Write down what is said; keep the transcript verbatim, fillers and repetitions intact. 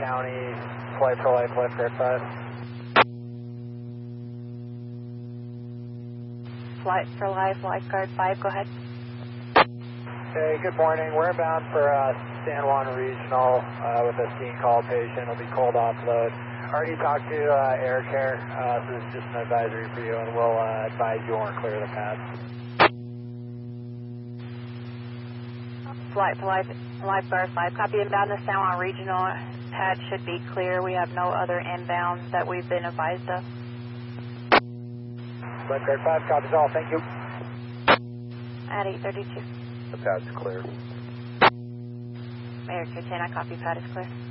County, flight for life, lifeguard five. Flight for life, lifeguard five, go ahead. Hey, good morning. We're bound for uh, San Juan Regional uh, with a scene call patient. It'll be cold offload. Already talked to uh, Air Care, uh, so this is just an advisory for you, and we'll uh, advise you or clear the path. Flight for life, lifeguard five, copy inbound to San Juan Regional. Pad should be clear. We have no other inbounds that we've been advised of. Lifeguard five, copies all. Thank you. At eight thirty-two. The pad's clear. Air Care ten, I copy, pad is clear.